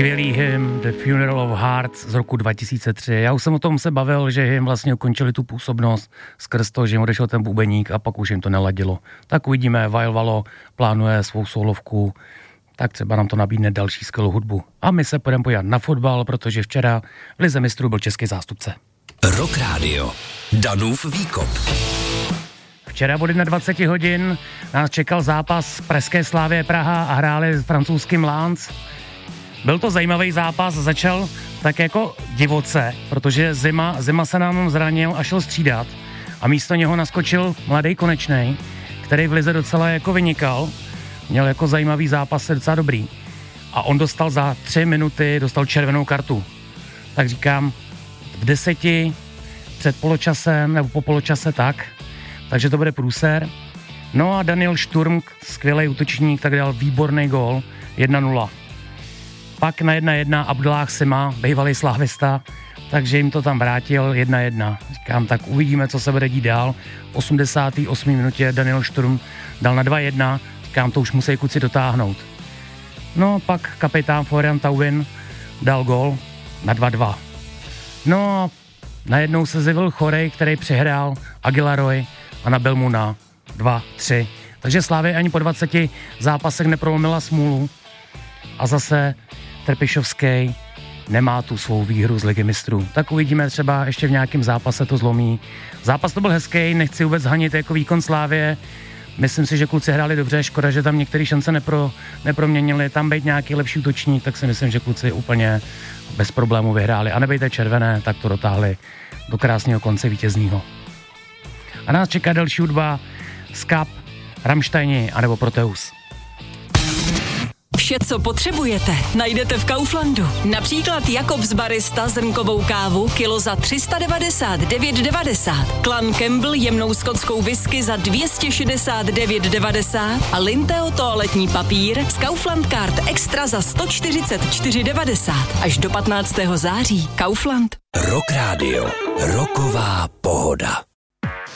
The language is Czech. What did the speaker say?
skvělý hymn The Funeral of Hearts z roku 2003. Já už jsem o tom se bavil, že jim vlastně ukončili tu působnost skrz to, že jim odešel ten bubeník a pak už jim to neladilo. Tak uvidíme, Vile Valo plánuje svou solovku, tak třeba nám to nabídne další skvělou hudbu. A my se půjdeme podívat na fotbal, protože včera v Lize mistrů byl český zástupce. Rock Radio. Danův výkop. Včera od 21 hodin nás čekal zápas Pražské Slavie Praha a hráli s francouzským Lens. Byl to zajímavý zápas, začal tak jako divoce, protože Zima se nám zranil a šel střídat a místo něho naskočil mladý Konečnej, který v lize docela jako vynikal, měl jako zajímavý zápas, docela dobrý. A on dostal za 3 minuty, červenou kartu. Tak říkám, v 10 před poločasem nebo po poločase takže to bude průser. No a Daniel Šturm, skvělý útočník, tak dal výborný gól, 1-0. Pak na 1-1 Abdullah Sima, bývalý slávista, takže jim to tam vrátil 1-1. Říkám, tak uvidíme, co se bude dít dál. V 88. minutě Daniel Šturm dal na 2-1, říkám, to už musí kluci dotáhnout. No pak kapitán Florian Thauvin dal gól na 2-2. No a najednou se zjevil Chorej, který přihrál Aguilarovi a nabil mu na 2-3. Takže Slavia ani po 20 zápasech neprolomila smůlu a zase Trpišovský nemá tu svou výhru z Ligy mistrů. Tak uvidíme, třeba ještě v nějakém zápase to zlomí. Zápas to byl hezký, nechci vůbec hanit jako výkon Slavie. Myslím si, že kluci hráli dobře, škoda, že tam některé šance neproměnili. Tam být nějaký lepší útočník, tak si myslím, že kluci úplně bez problémů vyhráli. A nebejte červené, tak to dotáhli do krásného konce vítězního. A nás čeká další hudba Skap, Rammsteini anebo Proteus. Vše, co potřebujete, najdete v Kauflandu. Například Jakobs Barista zrnkovou kávu kilo za 399,90. Clan Campbell jemnou skotskou whisky za 269,90 a Linteo toaletní papír z Kaufland Card Extra za 144,90. Až do 15. září. Kaufland. Rock Radio. Roková pohoda.